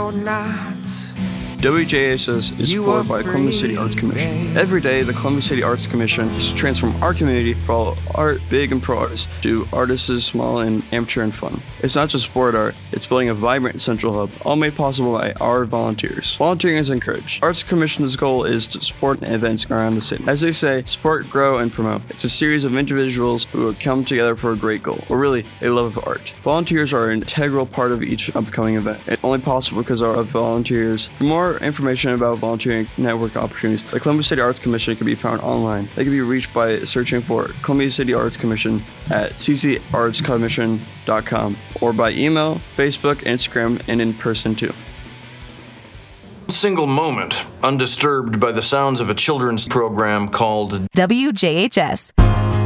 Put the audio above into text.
or not. WJHS is supported by the Columbus City Arts Commission. Every day, the Columbus City Arts Commission is to transform our community for all art, big and pro artists, to artists small and amateur and fun. It's not just sport art, it's building a vibrant central hub, all made possible by our volunteers. Volunteering is encouraged. Arts Commission's goal is to support events around the city. As they say, support, grow, and promote. It's a series of individuals who have come together for a great goal, or really, a love of art. Volunteers are an integral part of each upcoming event. It's only possible because of volunteers. For more information about volunteering network opportunities, the Columbus City Arts Commission can be found online. They can be reached by searching for Columbus City Arts Commission at ccartscommission.com or by email, Facebook, Instagram, and in person too. Single moment, undisturbed by the sounds of a children's program called WJHS.